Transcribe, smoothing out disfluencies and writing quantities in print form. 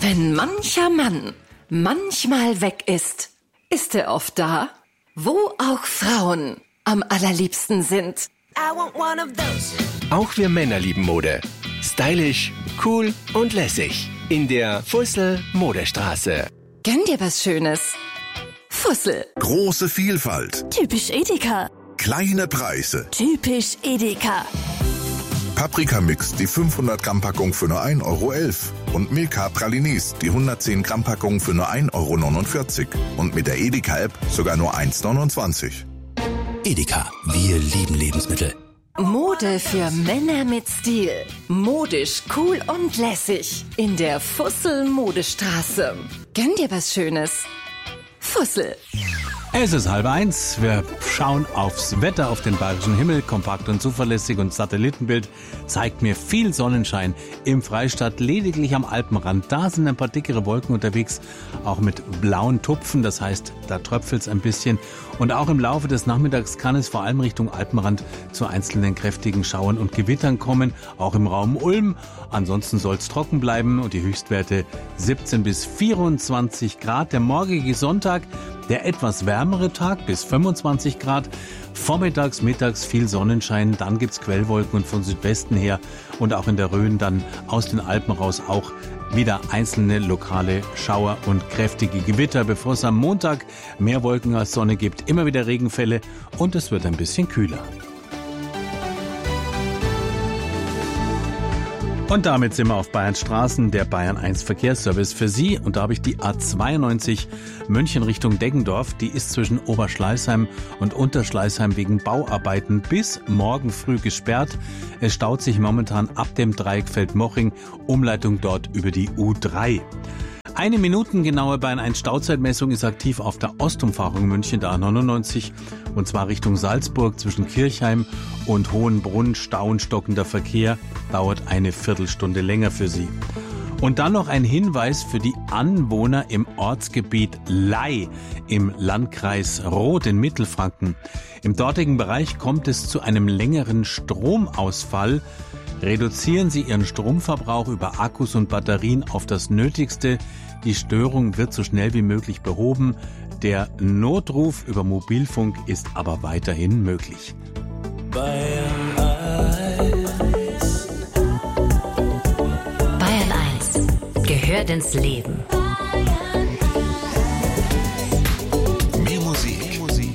Wenn mancher Mann manchmal weg ist, ist er oft da, wo auch Frauen am allerliebsten sind. Auch wir Männer lieben Mode. Stylisch, cool und lässig. In der Fussel Modestraße. Gönn dir was Schönes. Fussel. Große Vielfalt. Typisch Edeka. Kleine Preise. Typisch Edeka. Paprikamix, die 500 Gramm Packung für nur 1,11 € und Milka Pralinis, die 110 Gramm Packung für nur 1,49 € und mit der Edeka-App sogar nur 1,29 €. Edeka, wir lieben Lebensmittel. Mode für Männer mit Stil. Modisch, cool und lässig. In der Fussel Modestraße. Gönn dir was Schönes. Fussel. Es ist 12:30. Wir schauen aufs Wetter, auf den bayerischen Himmel. Kompakt und zuverlässig und Satellitenbild zeigt mir viel Sonnenschein im Freistaat, lediglich am Alpenrand. Da sind ein paar dickere Wolken unterwegs, auch mit blauen Tupfen. Das heißt, da tröpfelt es ein bisschen. Und auch im Laufe des Nachmittags kann es vor allem Richtung Alpenrand zu einzelnen kräftigen Schauern und Gewittern kommen, auch im Raum Ulm. Ansonsten soll es trocken bleiben und die Höchstwerte 17 bis 24 Grad. Der morgige Sonntag, der etwas wärmere Tag bis 25 Grad. Vormittags, mittags viel Sonnenschein, dann gibt's Quellwolken und von Südwesten her und auch in der Rhön dann aus den Alpen raus auch wieder einzelne lokale Schauer und kräftige Gewitter, bevor es am Montag mehr Wolken als Sonne gibt, immer wieder Regenfälle und es wird ein bisschen kühler. Und damit sind wir auf Bayerns Straßen, der Bayern 1 Verkehrsservice für Sie. Und da habe ich die A92 München Richtung Deggendorf. Die ist zwischen Oberschleißheim und Unterschleißheim wegen Bauarbeiten bis morgen früh gesperrt. Es staut sich momentan ab dem Dreieck Feldmoching, Umleitung dort über die U3. Eine minutengenaue Bayern 1 Stauzeitmessung ist aktiv auf der Ostumfahrung München, der A99, und zwar Richtung Salzburg zwischen Kirchheim und Hohenbrunn. Stockender Verkehr, dauert eine Viertelstunde länger für Sie. Und dann noch ein Hinweis für die Anwohner im Ortsgebiet Ley im Landkreis Roth in Mittelfranken. Im dortigen Bereich kommt es zu einem längeren Stromausfall. Reduzieren Sie Ihren Stromverbrauch über Akkus und Batterien auf das Nötigste. Die Störung wird so schnell wie möglich behoben. Der Notruf über Mobilfunk ist aber weiterhin möglich. Bayern 1 gehört ins Leben.